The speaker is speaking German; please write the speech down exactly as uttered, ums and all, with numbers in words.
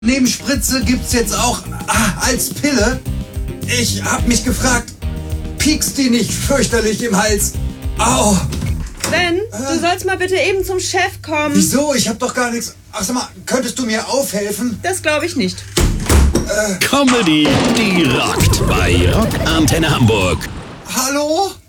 Nebenspritze gibt's jetzt auch ah, als Pille. Ich hab mich gefragt, piekst die nicht fürchterlich im Hals? Au! Sven, äh, du sollst mal bitte eben zum Chef kommen. Wieso? Ich hab doch gar nichts. Ach sag mal, könntest du mir aufhelfen? Das glaube ich nicht. Äh, Comedy, die rockt bei Rock Antenne Hamburg. Hallo?